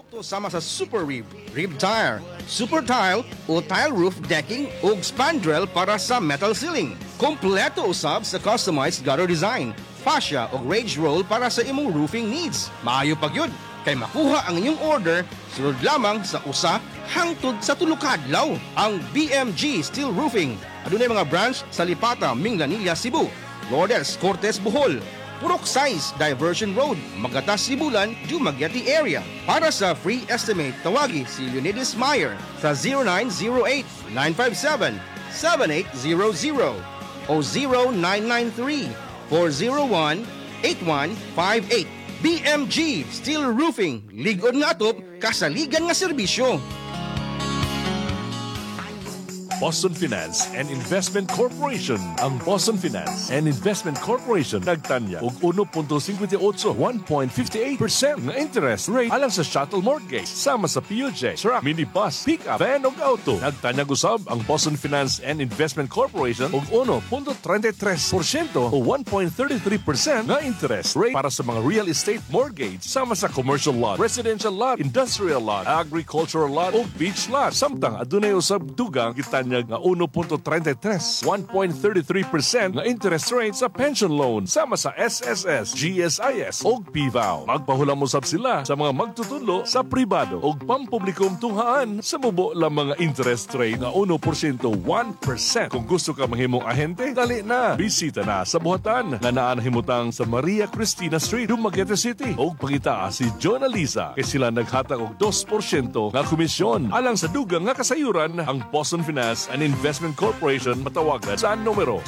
Produkto sama sa Super Rib, Rib Tire, Super Tile o Tile Roof Decking ug spandrel para sa metal ceiling. Kompleto usab sa customized gutter design, fascia o rage roll para sa imong roofing needs. Maayo pa gyud kay makuha ang inyong order sulod lamang sa usa hangtod sa tulo ka adlaw. Ang BMG Steel Roofing adunay mga branch sa Lipata, Minglanilla, Cebu, Lourdes, Cortes, Bohol, Purok Size, Diversion Road, Magatas, Sibulan, Dumaguete area. Para sa free estimate, tawagi si Leonidas Meyer sa 0908-957-7800 o 0993-401-8158. BMG Steel Roofing, ligod nga atop, kasaligan nga serbisyo. Boston Finance and Investment Corporation. Ang Boston Finance and Investment Corporation nagtanya og 1.58, 1.58% na interest rate alang sa shuttle mortgage sama sa PUJ, truck, minibus, pickup, van ug auto. Nagtanya usab ang Boston Finance and Investment Corporation og 1.33% o 1.33% na interest rate para sa mga real estate mortgage sama sa commercial lot, residential lot, industrial lot, agricultural lot ug beach lot. Samtang adunay usab dugang kita nga 1.33, 1.33% na interest rate sa pension loan sama sa SSS, GSIS o PVAW. Magpahulam usab sila sa mga magtutulo sa pribado o pampublikong tunghaan sa mubo lang mga interest rate na 1%, 1%. Kung gusto ka mahimong ahente, dali na. Bisita na sa buhatan nga naa himutang sa Maria Cristina Street, Dumaguete City. O pangita si John Aliza kay sila naghatag og 2% nga komisyon alang sa dugang nga kasayuran. Ang Boston Finance and Investment Corporation matawagan sa numero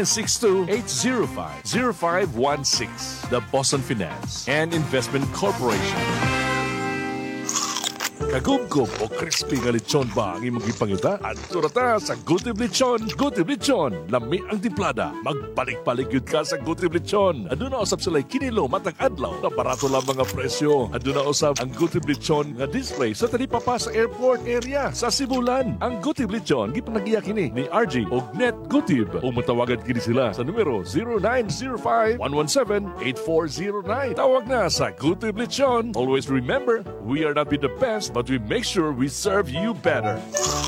0962-805-0516. The Boston Finance and Investment Corporation. Kagubgob o crispy nga lechon ba ang imong gipangita? Adto ra ta sa Gutib Lechon. Gutib Lechon, lami ang timplada. Magbalik-balik yun ka sa Gutib Lechon. Aduna usab sila kinilo matag adlaw na barato lang mga presyo. Aduna usab ang Gutib Lechon nga display sa talipapa sa airport area sa Sibulan. Ang Gutib Lechon gipanagiya kini ni RG og Net Gutib. O matawagan kini sila sa numero 0905-117-8409. Tawag na sa Gutib Lechon. Always remember, we are not be the best, but we make sure we serve you better.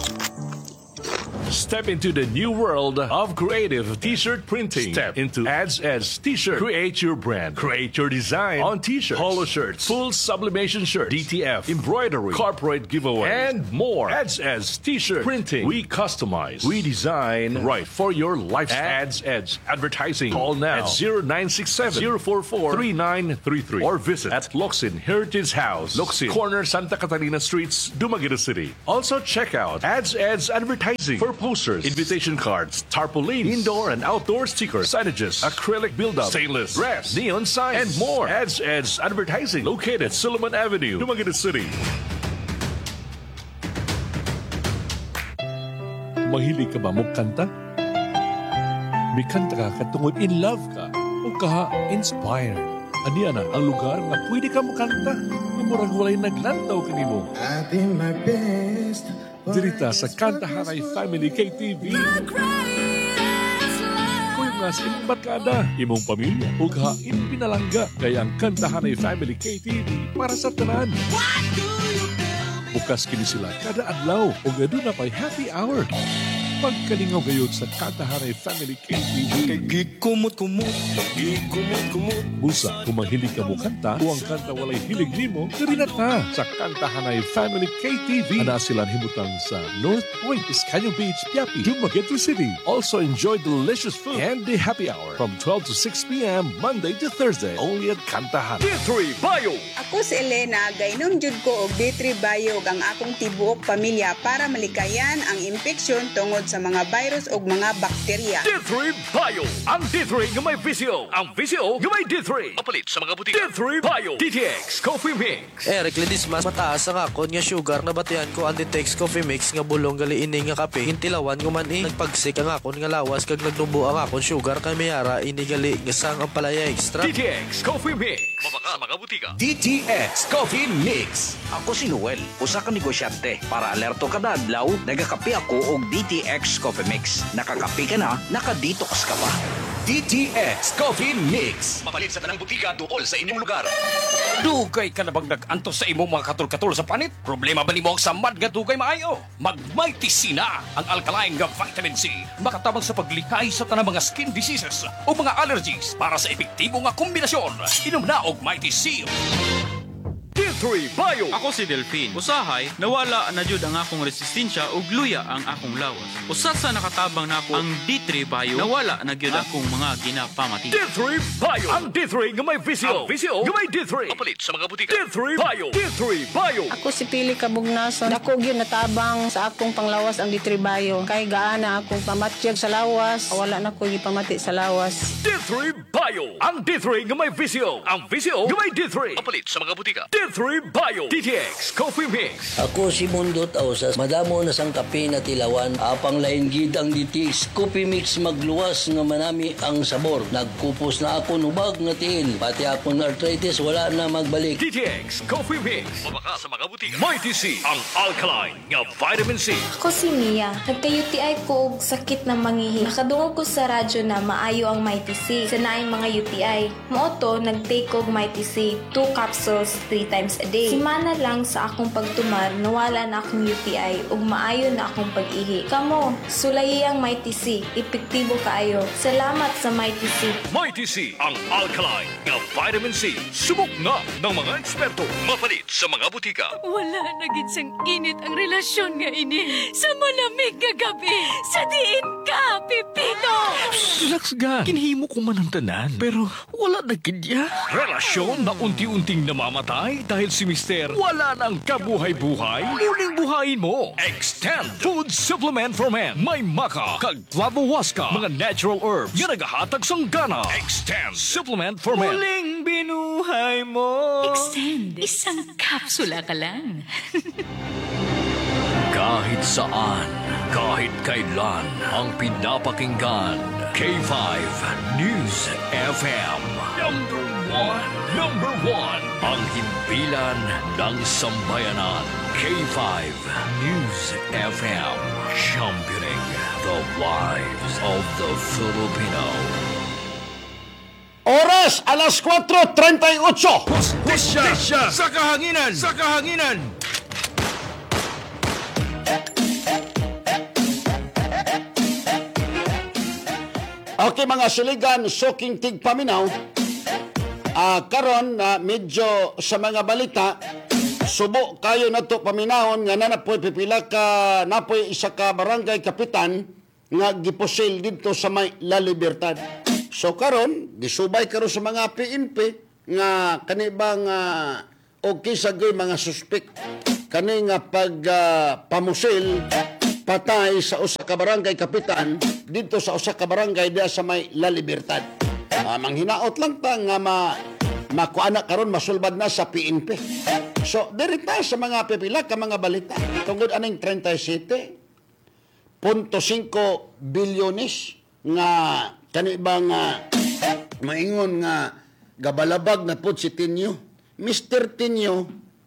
Step into the new world of creative t-shirt printing. Step into Ads Edge T-shirt. Create your brand. Create your design on t-shirts, polo shirts, full sublimation shirts, DTF, embroidery, corporate giveaway, and more. Ads Edge T-shirt printing. We customize. We design right for your lifestyle. Ads Edge Advertising. Call now at 0967-044-3933 or visit at Locsin Heritage House, Locsin, Corner Santa Catalina Streets, Dumaguete City. Also check out Ads Edge Advertising for posters, invitation cards, tarpaulins, indoor and outdoor stickers, signages, acrylic build-up, stainless, brass, neon signs, and more. Ads Advertising, located Solomon Avenue, Dumaguete City. Mahilig ka ba magkanta? May kanta ka katungod in love ka o inspired. Aniya na ang lugar na pwede ka makanta na murag walay naglantaw kanimo. I did my best. Dirita sa Kantahanay Family KTV. Kung nga sa imong barkada, imong pamilya, o imong pinalangga, kaya ang Kantahanay Family KTV para sa tanan. Bukas kini sila kada adlaw o aduna pa'y happy hour. Pagkalingaw gayod sa Kantahanay Family KTV. Gikumot-kumot. Busa, kung mahilig ka mo kanta o ang kanta walay hilig nimo, karinata sa Kantahanay Family KTV. Ana silang himutang sa North Point, Iscaño Beach, Piapi, Dumaguete City. Also enjoy delicious food and the happy hour from 12 to 6 p.m. Monday to Thursday. Only at Kantahanay. D3 Bio! Ako si Elena, gainom jud ko og D3 Bio ang akong tibuok pamilya para malikayan ang infeksyon tungod sa mga virus o mga bakterya. D3 Bio! Ang D3 nga may visyo. Ang visyo nga may D3. Papalit sa mga butika. D3 Bio! DTX Coffee Mix. Eric Ledis mas mataas ang akon nga sugar na batihan ko ang DTX Coffee Mix nga bulong gali ini nga kape. Hintilawan ko man nagpagsik ang akon nga lawas kag nagnubo ang akon sugar kay mayara ini gali nga sang ang palaya extra. DTX Coffee Mix. Mabaka mga butika. DTX Coffee Mix. Ako si Noel, usa ka negosyante. Para alerto kada adlaw, nagakape ako og DTX Coffee Mix. Nakakape ka na, nakadetox ka pa. DTX Coffee Mix. Mapalit sa tanang butika dool sa inyong lugar. Dugay ka na bang nag-antos sa imong mga katul-katul sa panit? Problema ba ni mo ang samad nga dugay maayo? Mag-Mighty C na ang alkaline nga vitamin C. Makatabang sa paglikay sa tanang mga skin diseases o mga allergies para sa epektibo nga kombinasyon. Inom na og Mighty C. D3 Bio. Ako si Delphine. Usahay, nawala na jud ang akong resistensya ug luya ang akong lawas. Usa sa nakatabang nako ang D3 Bio, nawala na gyud akong mga ginapamati. D3 Bio. Ang D3 nga may visio. Ang visio nga may D3. Papalit sa mga butika. D3 Bio. D3 Bio. Ako si Pili Kabugnason. Dako gyud natabang sa akong panglawas ang D3 Bio. Kay gaana akong pamatyag sa lawas, wala na ko gipamati sa lawas. D3 Bio. Ang D3 nga may visio. Ang visio nga may D3. Papalit sa mga butika. D3 Bio. DTX Coffee Mix. Ako si Mundot Ausas. Madamo na sang kape na tilawan. Apang lain gid ang DTX Coffee Mix magluwas nga manami ang sabor. Nagkupos na ako nubag nga tiil. Pati akong arthritis wala na magbalik. DTX Coffee Mix. Mabaka sa mga butika. Mighty C. Ang alkaline nga vitamin C. Ako si Mia. Nagka-UTI ko og sakit na mangihi. Nakadungog ko sa radyo na maayo ang Mighty C. Sa naing mga UTI. Mooto, nag-take og Mighty C. 2 capsules 3 times a day. Simana lang sa akong pagtumar, nawala na akong UTI ug maayo na akong pag-ihi. Kamo, sulayi ang Mighty C. Epektibo kaayo. Salamat sa Mighty C. Mighty C. Ang alkaline nga vitamin C. Subok na ng mga eksperto. Mapalit sa mga butika. Wala na gid sang init ang relasyon nga ini. Sa malamig nga gabi, sa diin ka, Pipino! Relax ga. Kinhimo ko man ang tanan. Pero wala na kidya. Relasyon na unti-unting namamatay dahil si Mister wala nang kabuhay-buhay. Muling buhayin mo. Extend Food Supplement for Men. May maka, kag flavowaska, mga natural herbs nga nagahatag sang gana. Extend Supplement for Men. Muling binuhay mo. Extend. Isang kapsula ka lang. Kahit saan, kahit kailan, ang pinapakinggan. K5 News FM. Number one. Ang himpilan ng sambayanan. K5 News FM. Championing the lives of the Filipino. Oras, alas 4:38. Hustisya sa kahanginan! Sa kahanginan! Okay mga siligan, soking tigpaminaw. Karon medyo sa mga balita, subo kayo na to paminahon nga napoy pipila ka napoy isa ka barangay kapitan nga giposil dito sa may La Libertad. So karon gisubay karon sa mga PNP nga kanibang okay sa mga suspek kani nga pag pamusil patay sa usa ka barangay kapitan dito sa usa ka barangay diya sa may La Libertad. Manghinaot lang ta nga makuana karon masulbad na sa PNP. So dirita sa mga pipila ka mga balita tungod aning 37.5 bilyones nga kanibang maingon nga gabalabag na pud si Tinyo. Mr. Tinyo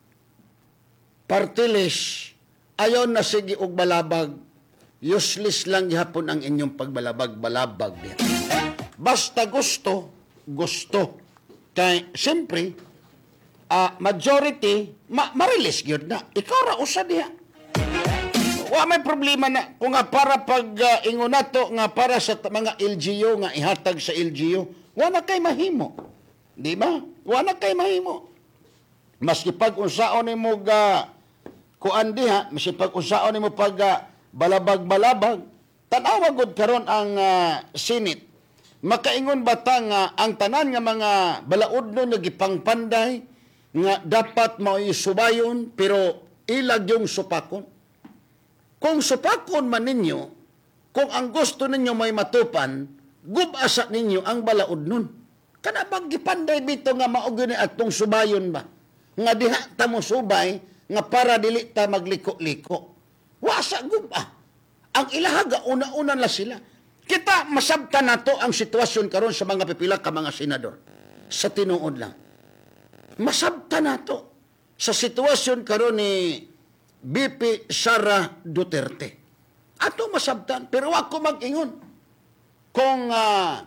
Partiles ayon na sige og balabag, useless lang gihapon ang inyong pagbalabag-balabag. Basta gusto. Kay siyempre, majority, ma-release yun na. Ikaw ra usa diha. Wa may problema na kung nga para pag ingon nato nga para sa mga LGU nga ihatag sa LGU, wa na kay mahimo. Di ba? Wa na kay mahimo. Maski pag unsaon nimo kuan diha, masipag unsaon nimo pag balabag-balabag, tanawa gud karon ang Senate. Makaingon batang ang tanan nga mga balaudnon nga gipangpanday nga dapat maisubayon pero ilag yung supakon. Kung supakon man ninyo, kung ang gusto ninyo may matupan, gubasa ninyo ang balaudnon. Kana bang gipanday bito nga maugyo ni atong subayon ba? Nga diha ta mo subay nga para dili ta magliko-liko. Wasa guba. Ang ilahaga una-una na sila. Kita masabtan nato ang sitwasyon karon sa mga pipila ka mga senador. Sa tinuod lang. Masabtan nato sa sitwasyon karon ni BP Sara Duterte. Ato masabtan pero ako mag-ingon. Kung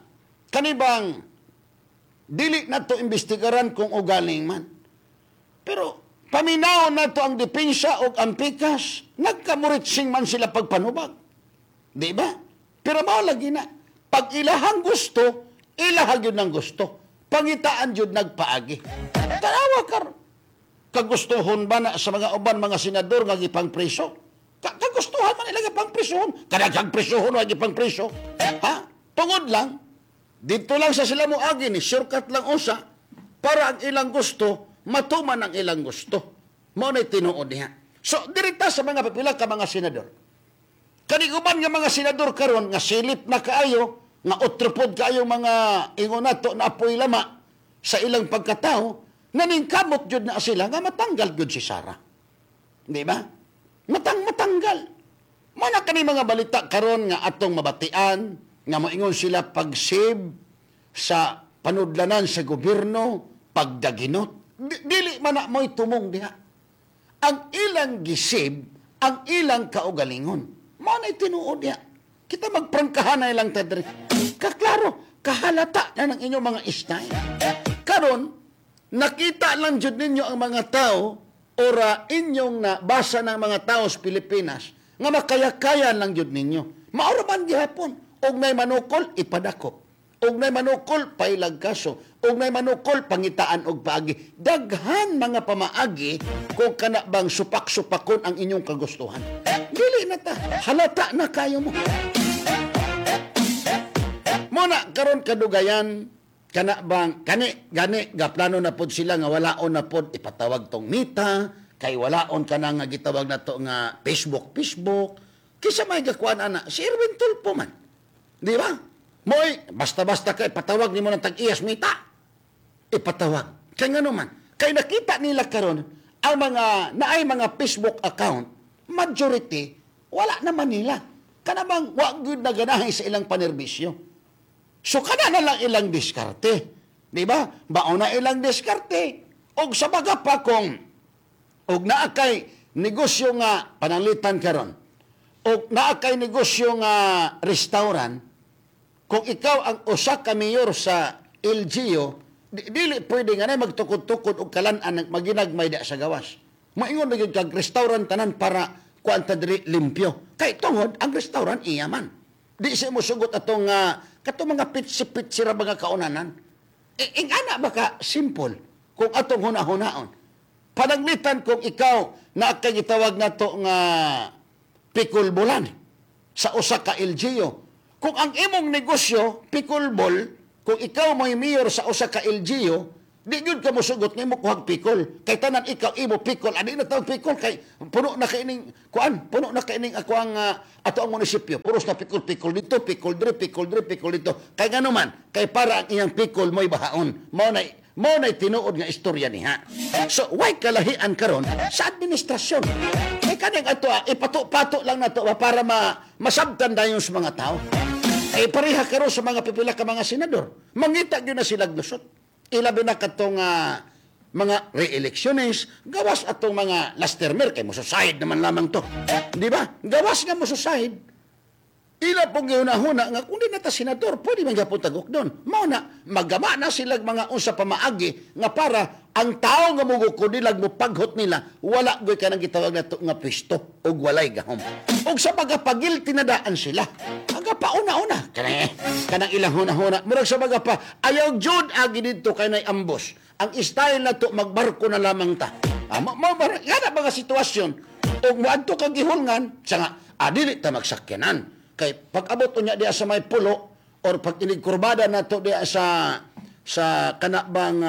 kanibang dili na to imbestigaran kung ugaling man. Pero paminaw na to ang depensa o ang pikas, nagkamuritsing man sila pagpanubag. Di ba? Pero mao lagi na. Pag ilahang gusto, ilahag yun ng gusto. Pangitaan yun nagpaagi. Tanawa ka. Kagustuhon ba na sa mga uban mga senador nga gipang preso? Kagustuhan man ilagay pang presohon. Kanagang presohon o gipang preso. Ha? Tungod lang. Dito lang sa sila mo agi ni shortcut lang usa para ang ilang gusto matuman ang ilang gusto. Mao na tinuod niya. So dirita sa mga pipila ka mga senador. Kaniguban nga mga senador karon nga silip na kaayo, nga utrupod kaayo mga ingonato na apoy lama sa ilang pagkatao, naningkamot jud na sila nga matanggal jud si Sara. Di ba? Matanggal. Mana kani mga balita karon nga atong mabatian nga moingon sila pag-save sa panudlanan sa gobyerno, pagdaginot. Dili man na mo'y tumong diha. Ang ilang gisib, ang ilang kaugalingon. Mao na tinuod niya. Kita magprangkahan na ilang tadre. Kaklaro, kahalata na ng inyong mga istay. Karon, nakita lang jud ninyo ang mga tao ora inyong nabasa ng mga tao sa Pilipinas nga makaya-kaya lang jud ninyo. Maura man gihapon. Og may manukol, ipadakop. Og may manukol, pailag kaso. Og may manukol, pangitaan og paagi. Daghan mga pamaagi kung kana bang supak-supakon ang inyong kagustuhan. Dili na ta. Halata na kayo mo. Muna, karon kadugayan, kana bang, gani, gaplano na pod sila nga walaon na pod ipatawag tong mita, kay walaon ka na nga gitawag na to nga Facebook. Kisa may gakuan ana, si Erwin Tulfo man. Di ba? Moy, basta-basta kay patawag ni mo ng tag-iyas mita. Ipatawag. Kaya nga naman, kay nakita nila karon ang mga, naay mga Facebook account, majority, wala naman nila. Kanabang, wag good na ganahin sa ilang panerbisyo. So, kana na lang ilang diskarte. Di ba? Baon na ilang diskarte. Og sa baga pa kung, og naakay negosyo nga pananglitan karon, og naakay negosyo nga restaurant, kung ikaw ang usa ka mayor sa LGU, dili pwede nga na magtukod-tukod og kalan-an maginagmay da sa gawas. Maingon na gyud kag restaurant tanan para kuanta diri limpyo. Kay tungod ang restaurant iyaman. Di siya mo sugot atong katong mga pitsi-pitsi ra mga kaunanan. Ingana ba ka simple kung atong hunahunaon. Pananglitan kung ikaw na kagitawag na to nga pikulbulan sa usa ka LGU. Kung ang imong negosyo, pikulbol, kung ikaw may mayor sa usa ka LGU, di gyud ka mosugot nimo kuhag pikol. Kay tanan ikaw imo pikol, adi na tawag pikol kay puno na kaining puno na kaining ako ang ato ang munisipyo. Puros na pikol dito, pikol dito. Kay ngano man, kay para ang iyang pikol mo'y bahaon. Mao na tinuod nga istorya niha. So, why kalahian karon sa administrasyon? Kay kaning ato ipato-pato lang na to para masabtan dayon sa mga tao. Ay pareha karon sa mga pipila ka mga senador. Mangita gyud na sila lusot. Ilabi na katong mga re-electionist, gawas atong mga last termer kay mosusahid naman lamang to. Di ba? Gawas nga mosusahid. Ila pong gihunahuna nga kung di na ta senador, pwede man gyapon tagok doon. Mao na magama na sila mga unsa pamaagi nga para ang tao nga mugukod nila mo paghot nila, wala goy kanang gitawag na to nga pisto ug walay gahom. Ug sa pagapagil tinadaan sila. Aga pa una-una. Kanang ilang hunahuna. Murag sa baga pa, ayaw jud agi didto kay nay ambos. Ang style na to magbarko na lamang ta. Yana mga sitwasyon. Ug moadto kag gihulngan, sa nga dili ta magsakyanan. Kay pag-abot niya diya sa may pulo or pag inigkurbada na to diya sa kanabang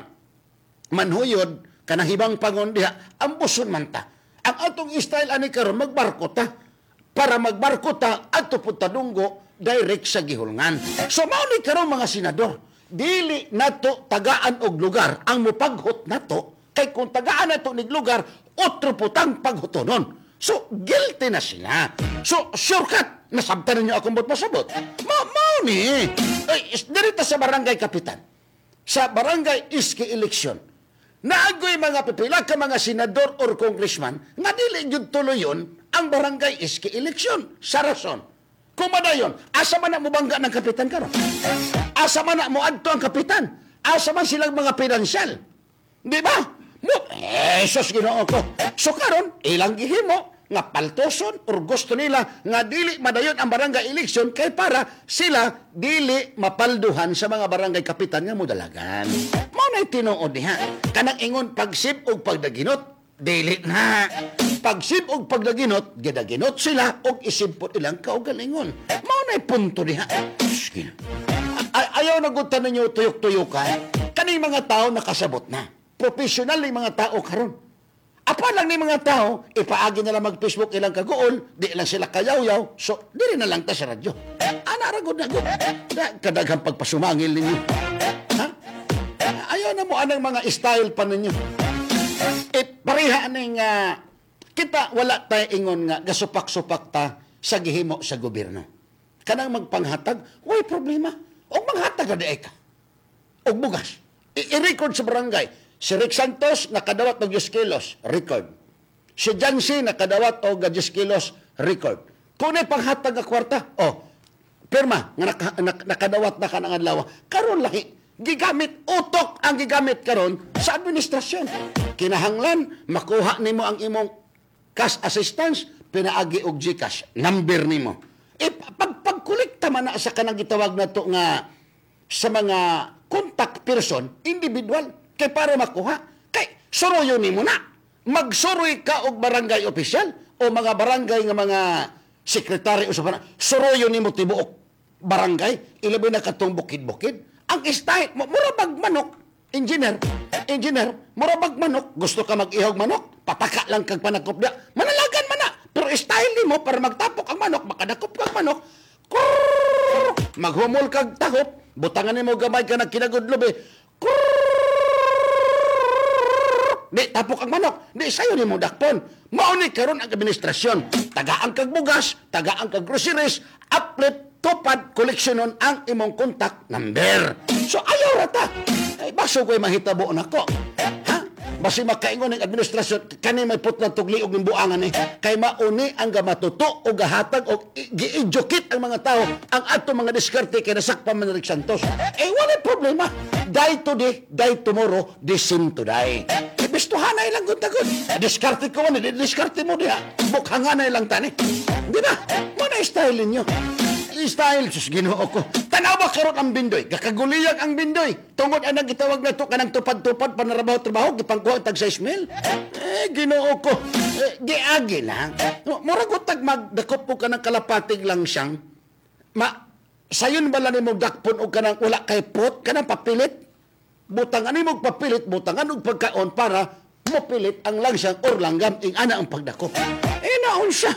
manhuyod, kanahibang pangon diya, ambuson man ta. Ang atong style ani karon magbarko ta. Para magbarko ta, ato po tadunggo, direct sa gihulngan. So mao ni karon mga senador, dili nato tagaan og lugar ang mupaghot nato, kay kung tagaan nato nig lugar, otro putang paghutonon. So, guilty na sila. So, shortcut, nasabtan ninyo akong pasabot. Mao ni. Dirita sa barangay kapitan. Sa barangay iski eleksyon. Naagoy mga pipila ka mga senador or congressman nga dili jud tuloyon ang barangay iski eleksyon. Sa rason. Kung madayon, asa man na mo bangga ng kapitan karon? asa man na mo adto ang kapitan? Asa man silang mga pinansyal? Di ba? Sus, Ginoo ko. So karon, ilang gihimo nga paltoson or gusto nila nga dili madayon ang barangay election kay para sila dili mapalduhan sa mga barangay kapitan nga modalagan. Mao nay tinuod diha. Kanang ingon pagsip og pagdaginot, dili na. Pagsip og pagdaginot, gidaginot sila og isimpot ilang kaugalingon. Mao nay punto diha. Ayaw na gud tanan niyo tuyok-tuyokan. Kaning mga tao nakasabot na. Professional ni mga tao karon. Apa lang ni mga tao, ipaagi na lang mag-Facebook ilang kaguol, di lang sila kayaw-yaw, so dili na lang ta sa radyo. Ana ra gud na gud. Kadaghang pagpasumangil ninyo. Ha? Ayaw na mo anang mga style pa ninyo. Pareha ning kita wala tayo ingon nga gasupak-supak ta sa gihimo sa gobyerno. Kanang magpanghatag, way problema. O manghatag na di ka. O bugas. I-record sa barangay. Si Rick Santos, nakadawat ng 10 kilos, record. Si Jancy, nakadawat og 10 kilos, record. Kung na panghatag nga kwarta, pirma, nga nakadawat na ka ng adlaw. Karon lahi, gigamit, utok ang gigamit karon sa administrasyon. Kinahanglan, makuha nimo ang imong cash assistance, pinaagi og GCash, number nimo. Pagkolekta man na sa kanang gitawag na to nga sa mga contact person, individual, kay para makuha. Kay suruyo nimo na. Magsuroy ka og barangay official o mga barangay nga mga sekretary o sa suruyo nimo tibuok barangay, ilabi na katong bukid-bukid. Ang style, murabag manok, engineer, murabag manok, gusto ka mag-ihog manok, pataka lang kag panakop na, manalagan man na. Pero style nimo para magtapok ang manok, makadakop kag manok, maghumol kag tahop, butangan nimo gamay ka nagkinagudlob di tapok ang manok, di sayo nimo dakpon. Mauni karon ang administrasyon, tagaan kag bugas, tagaan kag groceries, uplet tupad koleksyonon ang imong contact number. So ayaw rata. Ay baso ko'y mahitabo nako. Ha? Basi makaingon ng administrasyon kani may putla tugli og buangan kay mauni ang gamatuto o gahatag o gi-educate ang mga tao ang ato mga diskarte kay nasakpan man Rick Santos. Wala problema. Die today, die tomorrow, the same to die. Bistuhan na ilang gud-gud. Diskarte ko man, diskarte mo diha. Bukhangan na ilang tani. Di ba? Muna style ninyo. Style, sus Ginoo ko. Tanawa karon ang bindoy. Kakaguliyag ang bindoy. Tungod anang gitawag na to kanang tupad-tupad panarabaho-trabaho gipangkuha tag 6 mil. Ginoo ko. Giagi lang. Murag tag magdakop po ka ng kalapatig lang siyang. Sayon bala nimo dakpon og kanang wala kay pot kanang papilit. Butangan nimo papilit, butangan og pagkaon para mopilit ang langsang or langgam ing ana ang pagdakop. Naon siya.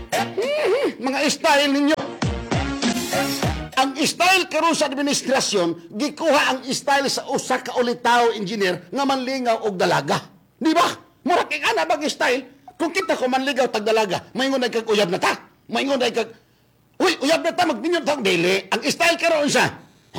Mga style ninyo. Ang style karon sa administrasyon, gikuha ang style sa usa ka ulitaw engineer nga manlingaw og dalaga. Di ba? Murag ing ana bang style? Kung kita ko manligaw tag dalaga, maingon ay kag uyab na ta. Maingon ay kag uyab na ta magminyon ta dili. Ang style karon sa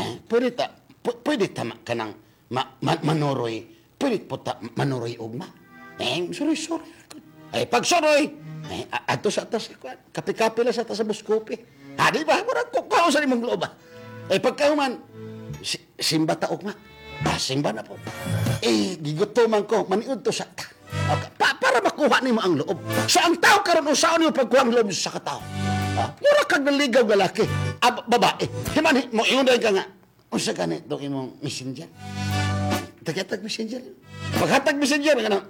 pwede ta kanang manoroy. Pwede po ta manoroy ugma. Sorry. Pag sorry, ato sa atas kape-kape lang sa atas sa buskopi. Di ba? Murag kukaw sa imong loob. Pagkahuman, simba ta ugma. Simba na po. Gigutuman ko, maniud to sa ta. Para makuha nimo ang loob. Sa ang tao karon usaon niyo pagkuha ang loob sa katao. Mura kag naligaw lalaki. Babae. Himan mo ingon ka nga. Unsa ganito imong messenger? Tagatag messenger. Paghatag messenger nga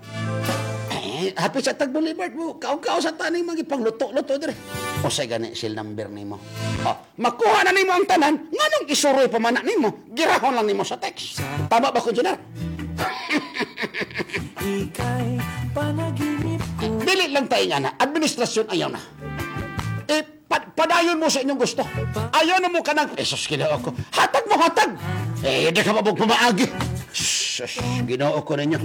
hapit sa tag Boulevard mo. Kaw sa taning magipangluto-luto dire. Usay gani sil number nimo. Makuha na nimo ang tanan. Nganong isuroy pa man nimo? Girahon lang nimo sa text. Tama ba ko Junar? Dili lang tayo nga na. Administrasyon ayaw na. Padayon mo sa inyong gusto. Ayaw na mo ka ng... sus, Ginoo ko. Hatag mo, hatag. Hindi ka mabog pumaagi. Sus, Ginoo ko ninyo.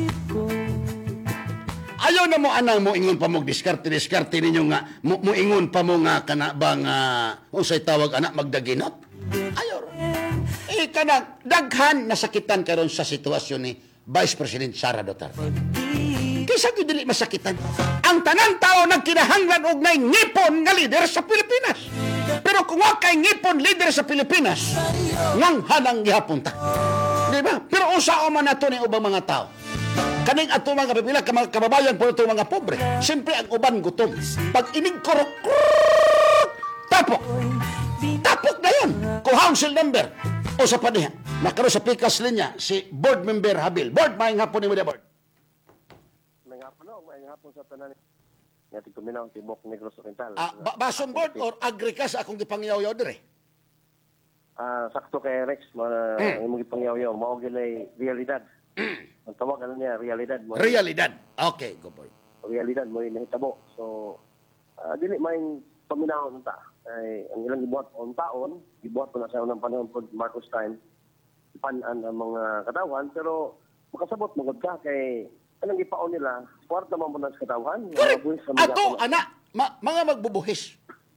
Ayaw na mo, anang mo ingon pa mo, diskarte ninyo nga. Mo ingon pa mo nga kana bang usay tawag anak magdaginot. Ayaw. Kanang daghan nasakitan karon sa sitwasyon ni Vice President Sara Duterte. Kaysa ko dili masakitan. Ang tanang tao nagkinahanglan og nay ngipon nga lider sa Pilipinas. Pero kung wa kay ngipon leader sa Pilipinas, ngang hanang gihapon ta. Di ba? Pero usa man nato ni ubang mga tao. Kaning ato mga kapipila, kababayan po ito mga pobre. Siyempre ang uban gutom. Pag inigkurok, tapok. Tapok na yun. Kung council member o sa paniha. Nakaroon sa pikas linya si board member Habil. Board, maayong hapon ni mo board. Maayong hapon sa tanan. Ngati kuminaw tibok Negros Oriental. Bason board or agrikas akong gipangyaw-yaw dire? Sakto kay Rex, imong gipangyaw-yaw. Mao ginay realidad. Ang tawag niya, realidad mo. Realidad. Okay, go boy. Realidad mo yung nahitabo. So, dili may paminaw ta. Ay, ang ilang gibuhat on taon, gibuhat ko na sa unang panahon po Marcos time, ipanan ang mga katawan, pero makasabot magod ka kay anong ipaon nila, kwarta man po na sa katawan. Ato, anak, mga magbubuhis.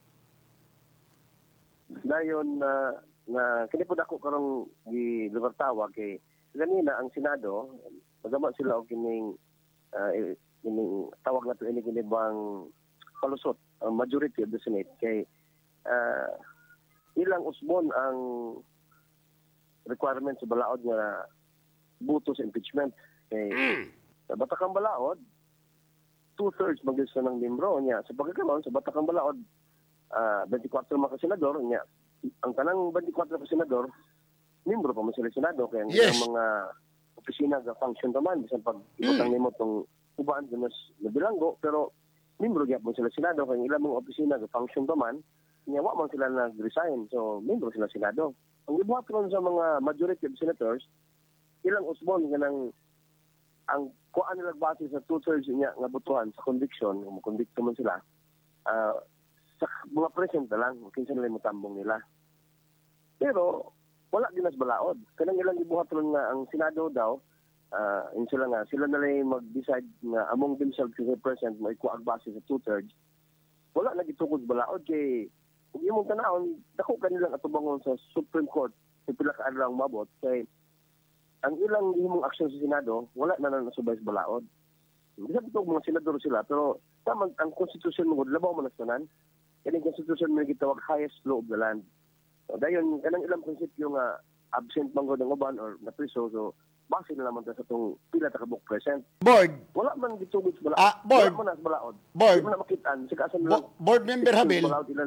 Dayon na kinipod ako karong gilugar tawag kay ganina ang Senado, magama sila og kining tawag na to ini ginibang palusot, ang majority of the Senate kay ilang usbon ang requirement sa balaod nga buto sa impeachment kay sa Batakang Balaod 2/3 magdisa ng membro niya sa pagkakaroon sa Batakang Balaod 24 mga senador niya ang kanang 24 ka senador membro pa man sila Senado kaya ang mga opisina ga function naman bisan pag ibutang nimo tong uban mas nabilanggo pero membro gyapon sila Senado kaya ilang mga opisina ga function naman niya wa man sila nag-resign so membro sila Senado ang gibuhat ron sa mga majority of senators ilang usbon ganang ang kuan nila base sa 2/3 niya nga butuhan sa conviction kung convict man sila sa mga present lang kinsa nila motambong nila pero wala ginas balaod kanang ilang gibuhat ron nga ang Senado daw sila na lang mag-decide nga among themselves to represent mo ikuag base sa 2/3 wala na gitukod balaod kay kung imong tanawon dako kanilang atubangon sa Supreme Court sa pila ka adlaw mabot kay ang ilang himong aksyon sa Senado wala na nasubay sa balaod bisa bitog mga senador sila pero tama ang konstitusyon mo labaw man tanan kani konstitusyon mo gitawag highest law of the land so dayon kanang ilang prinsipyo nga absent man gud ang uban or napriso so base na naman ta sa tong pila ta ka book present board wala man gitugod sa balaod board wala man sa balaod board wala makitaan sa kasan lang board member Habil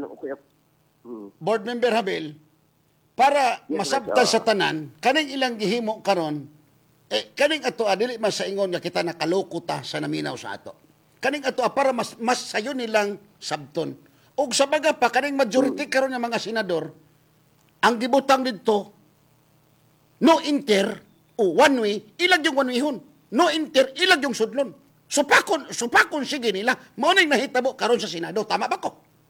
board member Habil para masabtan sa tanan kaning ilang gihimo karon kaning ato dili mas sa ingon nga kita nakaloko ta sa naminaw sa ato kaning ato para mas sayo nilang sabton ug sa baga pa kaning majority karon nga mga senador ang gibutang didto no inter o one way ilag yung one way hon no inter ilag yung sudlon supakon sige nila mao ning nahitabo karon sa Senado tama ba ko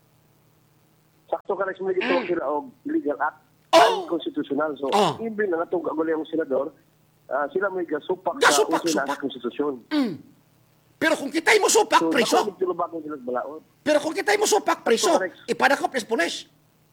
sakto ka rin sumigitawag sila og legal act constitutional so even na natong gagawin yung senador sila may gasupak sa usin na konstitusyon pero kung kita'y mo supak preso pero kung kita'y mo supak preso ipadakop is pulis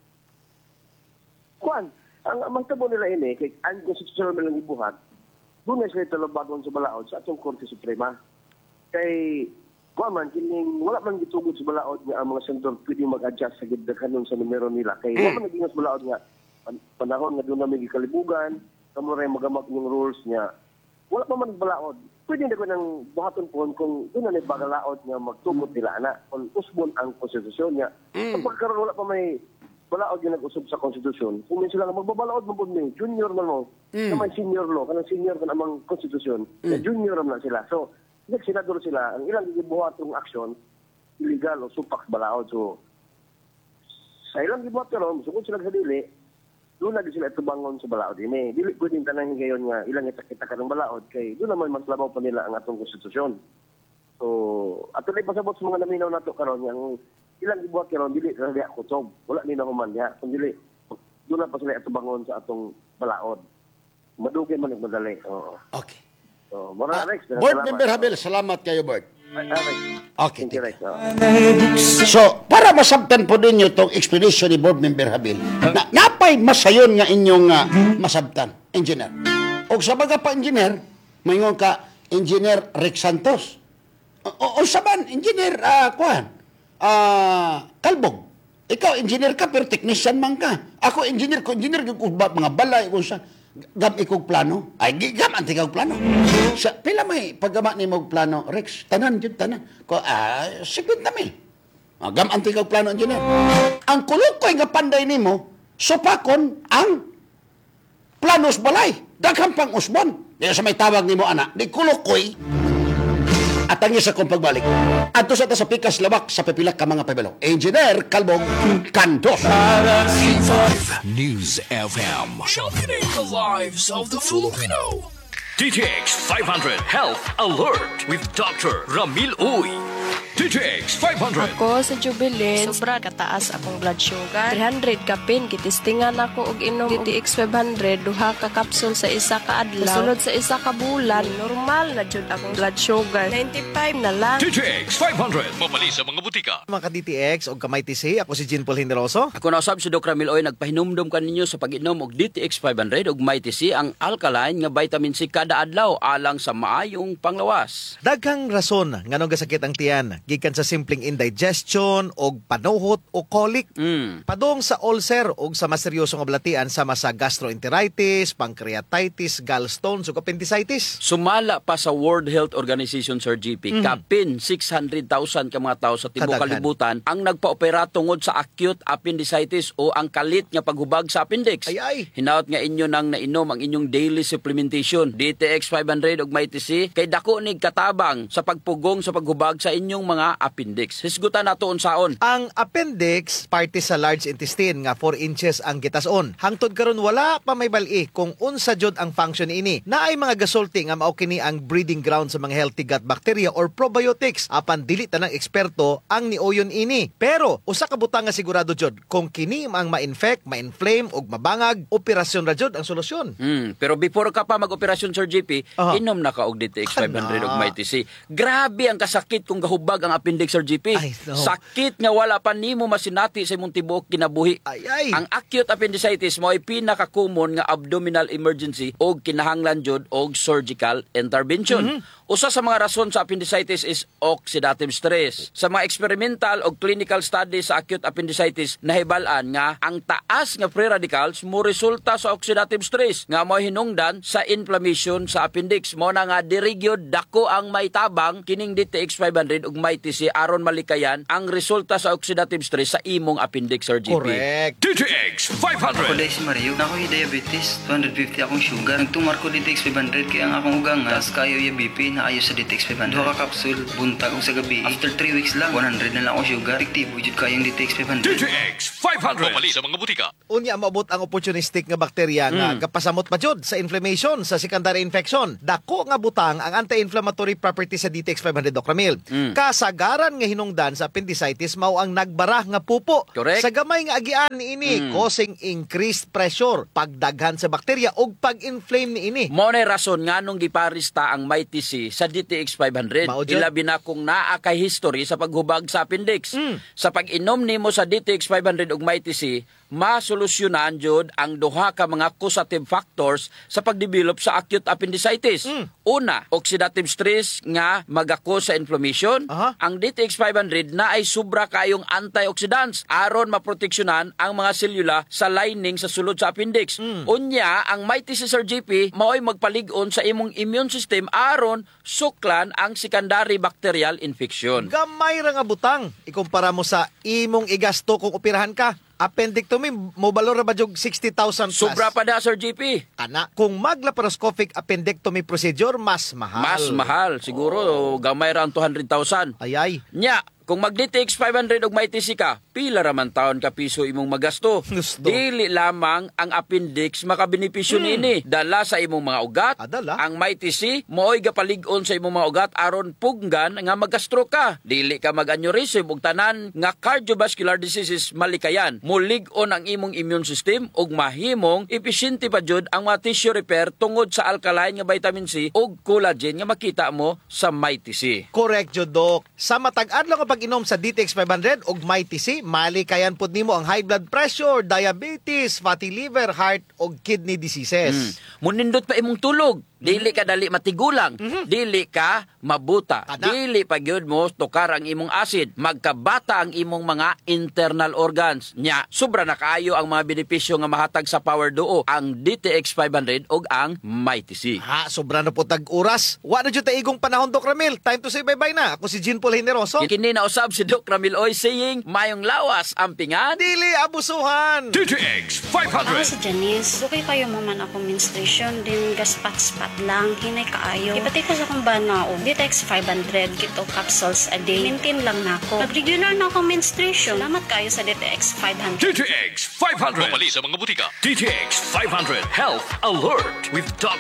kuan ang magtabo nila ini kay unconstitutional man lang ibuhat doon na sila tulubagon sa balaod sa atong Korte Suprema kay kuan man kining wala man gitugod sa balaod nga ang mga senador pwede mag-adjust sa gid kanon sa numero nila kay wala man naging sa balaod nga panahon nga doon na may kalibugan kamo ray magamak yung rules niya wala pa man balaod pwede na ko nang buhaton po kung doon na nagbagalaod nga magtugod nila na kung usbon ang konstitusyon niya kapag karon wala pa may balaod nga nag-usab sa konstitusyon kung may sila nga magbabalaod mo po junior man mo na may senior law kanang senior kan amang konstitusyon junior man sila so senador sila ang ilang gibuhat ng aksyon illegal o supak balaod so sa ilang gibuhat karon sugod sila sa dili doon na sila itubangon sa balaod ini dili pwedeng tanan gayon nga ilang itakita ka ng balaod kay doon naman mas labaw pa nila ang atong konstitusyon so ato na pasabot sa mga naminaw nato karon yang ilang gibuhat karon dili ra diha kutob wala ni na human diha kun dili doon na pa sila itubangon sa atong balaod madugay man nagmadali okay so mura Rex board member Habil salamat kayo board okay so para masabtan po ninyo itong explanation ni board member Habil napay masayon nga inyong masabtan engineer o sa baga pa engineer mayngon ka engineer Rick Santos o saban engineer Kalbog Ikaw, engineer ka, pero technician man ka. Ako, engineer ko, mga balay, kung sa gam ikog plano. Ay, gam ang tingog plano. Sa, pila may paggama ni mong plano, Rex, tanan, Ko, 50 mil. Gam ang tingog plano, engineer. Ang kulukoy nga panday ni mo, supakon ang planos balay. Daghang pang usbon. Kaya sa may tawag ni mo, anak, di kulukoy. At ang isa kong pagbalik. Ato sa sa pikas lawak sa pipilak ka mga pabelo. Engineer Kalbong Kandos. News FM. Championing the lives of the Filipino. DTX 500 Health Alert with Dr. Ramil Uy. DTX 500. Ako sa Jubilee, sobra kataas akong blood sugar. 300 kapin, kitistingan ako og inom DTX 500, duha ka kapsul sa isa ka adlaw. Sunod sa isa ka bulan, normal na jud akong blood sugar. 95 na lang. DTX 500. Mabali sa mga butika. Mga ka-DTX o kamay TC, ako si Jean Paul Generoso. Ako na usab si Dr. Ramil Oy, nagpahinumdum kaninyo sa pag-inom og DTX 500 ug may TC ang alkaline nga vitamin C kada adlaw alang sa maayong panglawas. Daghang rason nganong gasakit ang tiyan, gikan sa simpleng indigestion og panuhot o colic. Padong sa ulcer og sa mas seryosong ablatian sama sa gastroenteritis, pancreatitis, gallstones ug appendicitis. Sumala pa sa World Health Organization, Sir GP, kapin 600,000 ka mga tao sa tibuok kalibutan ang nagpaopera tungod sa acute appendicitis o ang kalit nga paghubag sa appendix. Hinaot nga inyo nang nainom ang inyong daily supplementation DTX 500 ug may TC kay dako nig katabang sa pagpugong sa paghubag sa inyong mga appendix. Hisgutan nato unsaon. Ang appendix parte sa large intestine nga 4 inches ang gitas-on. Hangtod karon wala pa may bal-i kung unsa jud ang function ini. Naay mga gasulti nga mao kini ang breeding ground sa mga healthy gut bacteria or probiotics. Apan dili tanang eksperto ang niuyon ini. Pero usa ka butang nga sigurado jud kung kini ang ma-infect, ma-inflame ug mabangag, operasyon ra jud ang solusyon. Pero before ka pa mag-operasyon, Sir JP, inom na ka og DTX 500 ug may TC. Grabe ang kasakit kung gahubag ang appendix, Sir GP. Sakit nga wala pa nimo masinati sa imong tibuok kinabuhi. Ang acute appendicitis mo ay pinaka-common nga abdominal emergency o kinahanglan jud og surgical intervention. Usa sa mga rason sa appendicitis is oxidative stress. Sa mga experimental o clinical studies sa acute appendicitis, nahibal-an nga ang taas nga free radicals mo resulta sa oxidative stress nga mo hinungdan sa inflammation sa appendix. Mo na nga dirigyod dako ang may tabang kining DTX 500 ug may TC aron malikayan ang resulta sa oxidative stress sa imong appendix, Sir GP. Correct. DTX 500. Ako si Mario, nako'y diabetes, 250 akong sugar. Nagtumar ko DTX 500 kaya ang akong ugang nga, kayo yung BP na ayos sa DTX 500. Duha ka kapsul, buntag og sa gabi. After 3 weeks lang, 100 na lang akong sugar. Aktibo jud kayong DTX 500. DTX 500. Mabali sa mga butika. Unya maabot ang opportunistic nga bakterya nga kapasamot pa jud sa inflammation, sa secondary infection. Dako nga butang ang anti-inflammatory property sa DTX 500, Dr. Ramil. Kasagaran nga hinungdan sa appendicitis mao ang nagbara nga pupo. Correct. Sa gamay nga agian niini causing increased pressure, pagdaghan sa bakterya ug pag-inflame niini. Mo na rason nganong giparista ang may TC sa DTX 500. Ilabi na kung naa kay history sa paghubag sa appendix. Sa pag-inom nimo sa DTX 500 ug may TC, masolusyonan jud ang duha ka mga causative factors sa pagdevelop sa acute appendicitis. Una, oxidative stress nga magako sa inflammation. Ang DTX 500 na ay sobra kayong antioxidants aron maproteksyonan ang mga selula sa lining sa sulod sa appendix. Unya, ang mighty si Sir JP mao'y magpalig-on sa imong immune system aron suklan ang secondary bacterial infection. Gamay ra nga butang ikumpara mo sa imong igasto kung operahan ka. Appendectomy, mo balor ba jog 60,000 plus? Sobra pa da, Sir JP. Ana, kung mag-laparoscopic appendectomy procedure, mas mahal. Mas mahal. Siguro, gamay ra ang 200,000. Ayay. Nya, kung mag-DTX 500 og may TC ka, pila raman taon ka piso imong magasto. Dili lamang ang appendix makabenepisyo nini. Dala sa imong mga ugat. Ang may TC mooy gapalig-on sa imong mga ugat aron puggan nga magastro ka. Dili ka mag-aneurysm ug tanan nga cardiovascular diseases malikayan. Mulig-on ang imong immune system ug mahimong epesyente pa jud ang mga tissue repair tungod sa alkaline nga vitamin C ug collagen nga makita mo sa may TC. Correct jud, Doc. Sa matag-adlaw nga pag-inom sa DTX 500 ug may TC, malikayan pud nimo ang high blood pressure, diabetes, fatty liver, heart ug kidney diseases. Munindot pa imong tulog. Dili ka dali matigulang. Dili ka mabuta. Dili pa gyud mo tukar ang imong acid. Magkabata ang imong mga internal organs. Nya, sobra na kaayo ang mga benepisyo nga mahatag sa Power Duo, ang DTX 500 ug ang Mighty C. Ha, sobra na po tag-oras. Wa na dyan taigong panahon, Doc Ramil. Time to say bye-bye na. Ako si Jean Paul Generoso. Kini na usab si Doc Ramil Oy saying, mayong lawas ang pingan. Dili abusuhan. DTX Ako si Janice. Okay kayo mo man ako menstruation, din gaspat-spat lang, hinay kaayo. Ipati ko sa kong banao. DTX 500, kito capsules a day. Maintain lang na ako. Nag-regular na ako menstruation. Salamat kayo sa DTX 500. DTX 500. Pumali sa mga butika. DTX 500 Health Alert with Doc